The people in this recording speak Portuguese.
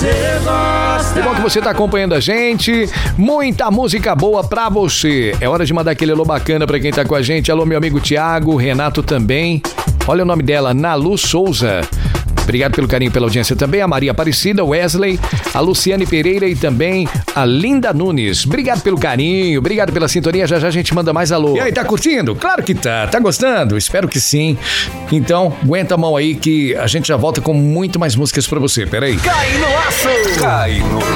Que bom que você tá acompanhando a gente. Muita música boa pra você. É hora de mandar aquele alô bacana pra quem tá com a gente. Alô, meu amigo Tiago, Renato também. Olha o nome dela, Nalu Souza. Obrigado pelo carinho, pela audiência também. A Maria Aparecida, Wesley, a Luciane Pereira e também a Linda Nunes. Obrigado pelo carinho, obrigado pela sintonia. Já já a gente manda mais alô. E aí, tá curtindo? Claro que tá. Tá gostando? Espero que sim. Então, aguenta a mão aí que a gente já volta com muito mais músicas pra você. Peraí. Cai no laço! Cai no